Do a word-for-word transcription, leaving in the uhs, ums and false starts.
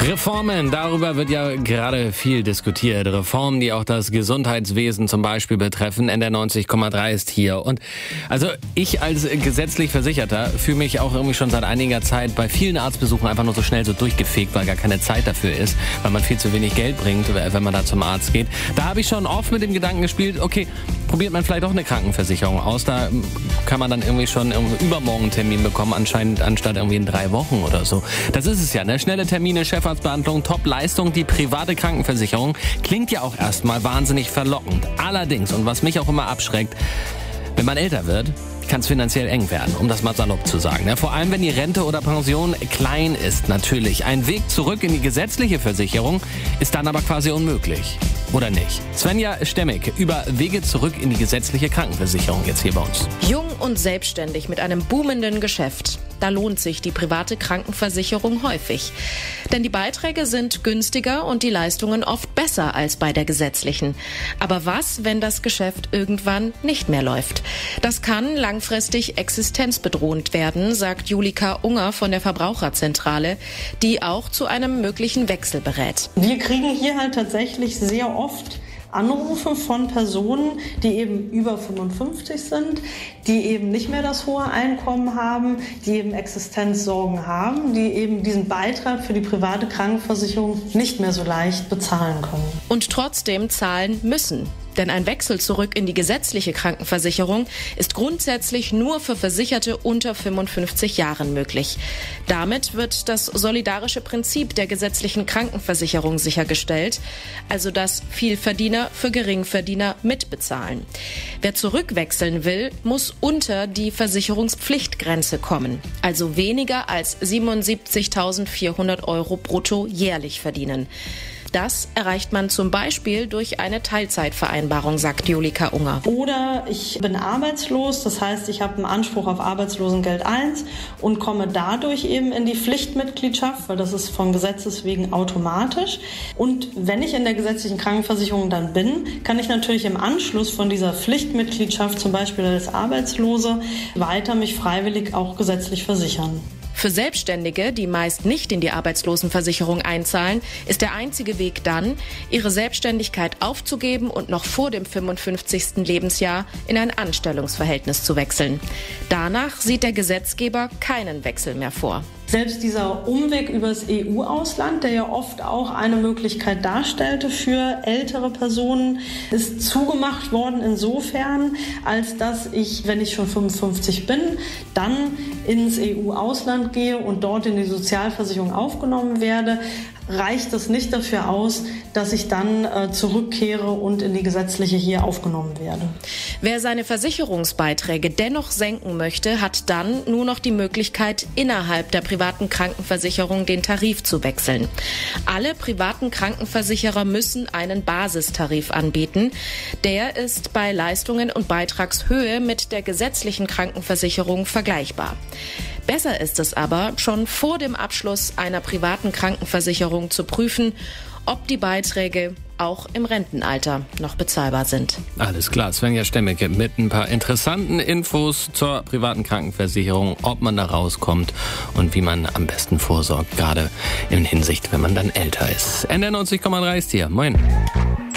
Reformen, darüber wird ja gerade viel diskutiert. Reformen, die auch das Gesundheitswesen zum Beispiel betreffen. N D R neunzig Komma drei ist hier. Und also ich als gesetzlich Versicherter fühle mich auch irgendwie schon seit einiger Zeit bei vielen Arztbesuchen einfach nur so schnell so durchgefegt, weil gar keine Zeit dafür ist, weil man viel zu wenig Geld bringt, wenn man da zum Arzt geht. Da habe ich schon oft mit dem Gedanken gespielt, okay, probiert man vielleicht auch eine Krankenversicherung aus. Da kann man dann irgendwie schon irgendwie übermorgen einen Termin bekommen, anscheinend anstatt irgendwie in drei Wochen oder so. Das ist es ja, ne? Schnelle Termine, Chefarztbehandlung, Top-Leistung, die private Krankenversicherung. Klingt ja auch erstmal wahnsinnig verlockend. Allerdings, und was mich auch immer abschreckt, wenn man älter wird, kann es finanziell eng werden, um das mal salopp zu sagen. Ja, vor allem, wenn die Rente oder Pension klein ist, natürlich. Ein Weg zurück in die gesetzliche Versicherung ist dann aber quasi unmöglich. Oder nicht? Svenja Stemmig über Wege zurück in die gesetzliche Krankenversicherung jetzt hier bei uns. Jung und selbstständig mit einem boomenden Geschäft. Da lohnt sich die private Krankenversicherung häufig. Denn die Beiträge sind günstiger und die Leistungen oft besser als bei der gesetzlichen. Aber was, wenn das Geschäft irgendwann nicht mehr läuft? Das kann langfristig existenzbedrohend werden, sagt Julika Unger von der Verbraucherzentrale, die auch zu einem möglichen Wechsel berät. Wir kriegen hier halt tatsächlich sehr oft Anrufe von Personen, die eben über fünfundfünfzig sind, die eben nicht mehr das hohe Einkommen haben, die eben Existenzsorgen haben, die eben diesen Beitrag für die private Krankenversicherung nicht mehr so leicht bezahlen können. Und trotzdem zahlen müssen. Denn ein Wechsel zurück in die gesetzliche Krankenversicherung ist grundsätzlich nur für Versicherte unter fünfundfünfzig Jahren möglich. Damit wird das solidarische Prinzip der gesetzlichen Krankenversicherung sichergestellt, also dass Vielverdiener für Geringverdiener mitbezahlen. Wer zurückwechseln will, muss unter die Versicherungspflichtgrenze kommen, also weniger als siebenundsiebzigtausendvierhundert Euro brutto jährlich verdienen. Das erreicht man zum Beispiel durch eine Teilzeitvereinbarung, sagt Julika Unger. Oder ich bin arbeitslos, das heißt, ich habe einen Anspruch auf Arbeitslosengeld eins und komme dadurch eben in die Pflichtmitgliedschaft, weil das ist von Gesetzes wegen automatisch. Und wenn ich in der gesetzlichen Krankenversicherung dann bin, kann ich natürlich im Anschluss von dieser Pflichtmitgliedschaft, zum Beispiel als Arbeitslose, weiter mich freiwillig auch gesetzlich versichern. Für Selbstständige, die meist nicht in die Arbeitslosenversicherung einzahlen, ist der einzige Weg dann, ihre Selbstständigkeit aufzugeben und noch vor dem fünfundfünfzigsten Lebensjahr in ein Anstellungsverhältnis zu wechseln. Danach sieht der Gesetzgeber keinen Wechsel mehr vor. Selbst dieser Umweg übers E U-Ausland, der ja oft auch eine Möglichkeit darstellte für ältere Personen, ist zugemacht worden insofern, als dass ich, wenn ich schon fünfundfünfzig bin, dann ins E U-Ausland gehe und dort in die Sozialversicherung aufgenommen werde, reicht es nicht dafür aus, dass ich dann äh, zurückkehre und in die gesetzliche hier aufgenommen werde. Wer seine Versicherungsbeiträge dennoch senken möchte, hat dann nur noch die Möglichkeit, innerhalb der privaten Krankenversicherung den Tarif zu wechseln. Alle privaten Krankenversicherer müssen einen Basistarif anbieten. Der ist bei Leistungen und Beitragshöhe mit der gesetzlichen Krankenversicherung vergleichbar. Besser ist es aber, schon vor dem Abschluss einer privaten Krankenversicherung zu prüfen, ob die Beiträge auch im Rentenalter noch bezahlbar sind. Alles klar, Svenja Stemmig mit ein paar interessanten Infos zur privaten Krankenversicherung, ob man da rauskommt und wie man am besten vorsorgt, gerade in Hinsicht, wenn man dann älter ist. N D R neunzig Komma drei ist hier. Moin.